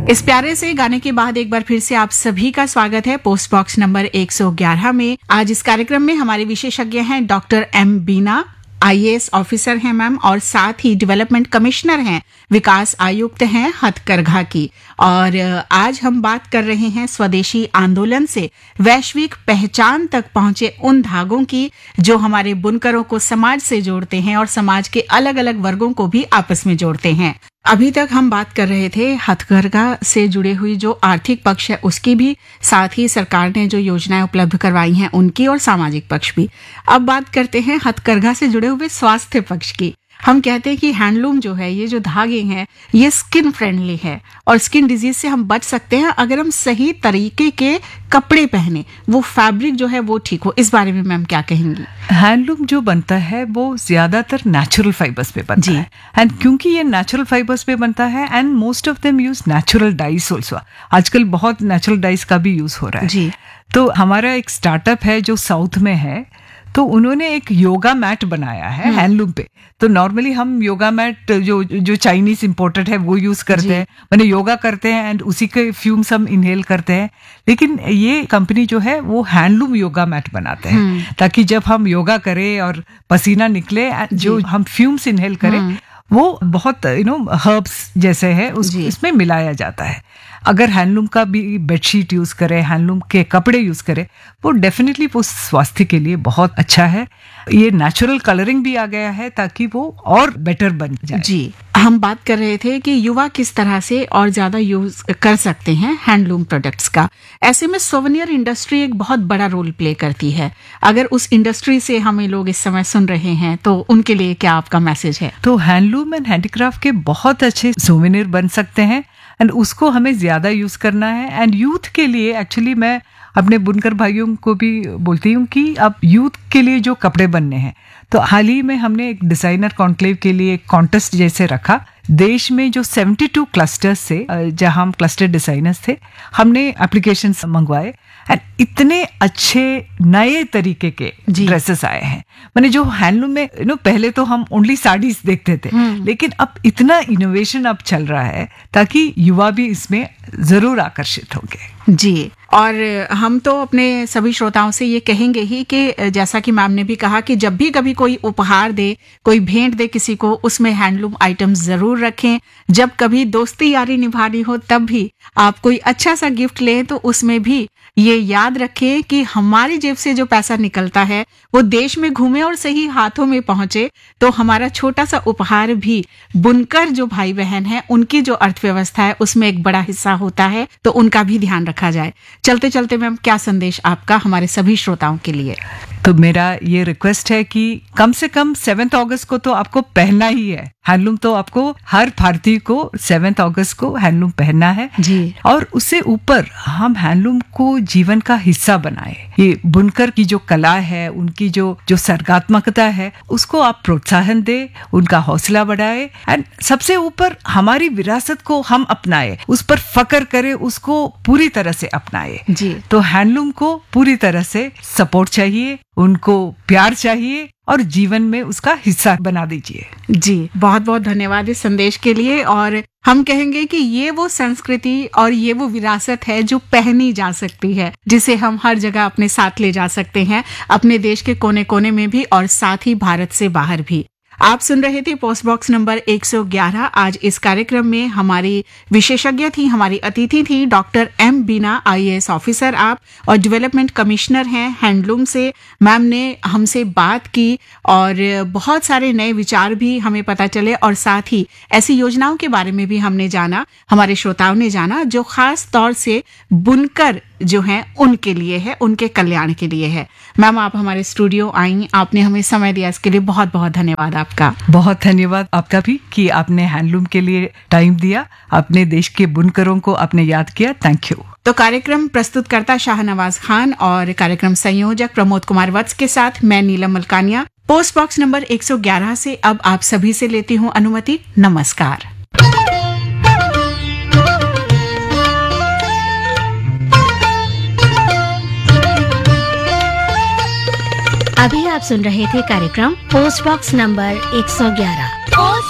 इस प्यारे से गाने के बाद एक बार फिर से आप सभी का स्वागत है पोस्ट बॉक्स नंबर 111 में। आज इस कार्यक्रम में हमारे विशेषज्ञ हैं डॉक्टर एम बीना, आईएएस ऑफिसर हैं मैम, और साथ ही डेवलपमेंट कमिश्नर हैं, विकास आयुक्त हैं हथकरघा की। और आज हम बात कर रहे हैं स्वदेशी आंदोलन से वैश्विक पहचान तक पहुंचे उन धागों की जो हमारे बुनकरों को समाज से जोड़ते हैं और समाज के अलग अलग वर्गों को भी आपस में जोड़ते हैं। अभी तक हम बात कर रहे थे हथकरघा से जुड़े हुई जो आर्थिक पक्ष है उसकी भी, साथ ही सरकार ने जो योजनाएं उपलब्ध करवाई हैं उनकी, और सामाजिक पक्ष भी। अब बात करते हैं हथकरघा से जुड़े हुए स्वास्थ्य पक्ष की। हम कहते हैं कि हैंडलूम जो है, ये जो धागे हैं, ये स्किन फ्रेंडली है और स्किन डिजीज से हम बच सकते हैं अगर हम सही तरीके के कपड़े पहने, वो फैब्रिक जो है वो ठीक हो। इस बारे में मैम क्या कहेंगी? हैंडलूम जो बनता है वो ज्यादातर नेचुरल फाइबर्स पे बनता है, एंड क्योंकि ये नेचुरल फाइबर्स पे बनता है and most of them use natural dice also. आजकल बहुत नेचुरल डाइस का भी यूज हो रहा है जी। तो हमारा एक स्टार्टअप है जो साउथ में है, तो उन्होंने एक योगा मैट बनाया है हैंडलूम पे। तो नॉर्मली हम योगा मैट जो चाइनीज इंपोर्टेड है वो यूज करते हैं, मैंने योगा करते हैं एंड उसी के फ्यूम्स हम इनहेल करते हैं। लेकिन ये कंपनी जो है वो हैंडलूम योगा मैट बनाते हैं ताकि जब हम योगा करें और पसीना निकले, जो हम फ्यूम्स इनहेल करें वो बहुत हर्ब्स जैसे है इसमें मिलाया जाता है। अगर हैंडलूम का भी बेडशीट यूज करें, हैंडलूम के कपड़े यूज करें, वो डेफिनेटली वो स्वास्थ्य के लिए बहुत अच्छा है। ये नेचुरल कलरिंग भी आ गया है ताकि वो और बेटर बन जाए। जी, हम बात कर रहे थे कि युवा किस तरह से और ज्यादा यूज कर सकते हैं हैंडलूम प्रोडक्ट्स का। ऐसे में सोवेनियर इंडस्ट्री एक बहुत बड़ा रोल प्ले करती है। अगर उस इंडस्ट्री से हमें लोग इस समय सुन रहे हैं तो उनके लिए क्या आपका मैसेज है? तो हैंडलूम एंड हैंडीक्राफ्ट के बहुत अच्छे सोवेनियर बन सकते हैं एंड उसको हमें ज्यादा यूज करना है। एंड यूथ के लिए एक्चुअली मैं अपने बुनकर भाइयों को भी बोलती हूँ कि अब यूथ के लिए जो कपड़े बनने हैं, तो हाल ही में हमने एक डिजाइनर कॉन्क्लेव के लिए एक कॉन्टेस्ट जैसे रखा। देश में जो 72 क्लस्टर्स से, जहां हम क्लस्टर डिजाइनर्स थे, हमने एप्लीकेशंस मंगवाए एंड इतने अच्छे नए तरीके के ड्रेसेस आए हैं। मैंने जो हैंडलूम में पहले तो हम ओनली साड़ीज देखते थे, लेकिन अब इतना इनोवेशन अब चल रहा है ताकि युवा भी इसमें जरूर आकर्षित होंगे। जी, और हम तो अपने सभी श्रोताओं से ये कहेंगे ही कि जैसा कि मैम ने भी कहा कि जब भी कभी कोई उपहार दे, कोई भेंट दे किसी को, उसमें हैंडलूम आइटम्स जरूर रखें। जब कभी दोस्ती यारी निभानी हो तब भी आप कोई अच्छा सा गिफ्ट लें तो उसमें भी ये याद रखें कि हमारी जेब से जो पैसा निकलता है वो देश में घूमे और सही हाथों में पहुंचे। तो हमारा छोटा सा उपहार भी बुनकर जो भाई बहन है उनकी जो अर्थव्यवस्था है उसमें एक बड़ा हिस्सा होता है, तो उनका भी ध्यान रखा जाए। चलते चलते मैम, क्या संदेश आपका हमारे सभी श्रोताओं के लिए? तो मेरा ये रिक्वेस्ट है कि कम से कम 7 अगस्त को तो आपको पहनना ही है हैंडलूम। तो आपको हर भारतीय को 7 अगस्त को हैंडलूम पहनना है जी। और उससे ऊपर हम हैंडलूम को जीवन का हिस्सा बनाए। ये बुनकर की जो कला है, उनकी जो सर्गात्मकता है, उसको आप प्रोत्साहन दे, उनका हौसला बढ़ाए एंड सबसे ऊपर हमारी विरासत को हम अपनाए, उस पर फक्र करे, उसको पूरी तरह से अपनाए जी। तो हैंडलूम को पूरी तरह से सपोर्ट चाहिए, उनको प्यार चाहिए और जीवन में उसका हिस्सा बना दीजिए। जी, बहुत बहुत धन्यवाद इस संदेश के लिए। और हम कहेंगे कि ये वो संस्कृति और ये वो विरासत है जो पहनी जा सकती है, जिसे हम हर जगह अपने साथ ले जा सकते हैं, अपने देश के कोने कोने में भी और साथ ही भारत से बाहर भी। आप सुन रहे थे पोस्ट बॉक्स नंबर 111। आज इस कार्यक्रम में हमारी विशेषज्ञ थी, हमारी अतिथि थी डॉक्टर एम बीना, आईएएस ऑफिसर आप और डेवलपमेंट कमिश्नर हैं हैंडलूम से। मैम ने हमसे बात की और बहुत सारे नए विचार भी हमें पता चले और साथ ही ऐसी योजनाओं के बारे में भी हमने जाना, हमारे श्रोताओं ने जाना, जो खास तौर से बुनकर जो हैं उनके लिए है, उनके कल्याण के लिए है। मैम, आप हमारे स्टूडियो आई, आपने हमें समय दिया, इसके लिए बहुत बहुत धन्यवाद आपका। बहुत धन्यवाद आपका भी कि आपने हैंडलूम के लिए टाइम दिया, अपने देश के बुनकरों को आपने याद किया। Thank you. तो कार्यक्रम प्रस्तुतकर्ता शाहनवाज खान और कार्यक्रम संयोजक प्रमोद कुमार वत्स के साथ मैं नीलम मलकानिया पोस्ट बॉक्स नंबर 111 से अब आप सभी से लेती हूँ अनुमति। नमस्कार। अभी आप सुन रहे थे कार्यक्रम पोस्ट बॉक्स नंबर 111।